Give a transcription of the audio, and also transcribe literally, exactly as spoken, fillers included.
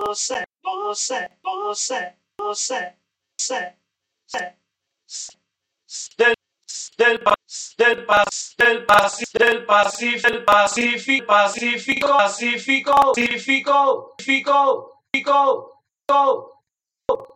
você, você, você, você, você, você, del, del, del, del, Pacífico, del Pacífico, del Pacífico, Pacífico, Pacífico, Pacífico, Pacífico, Pacífico, Pacífico,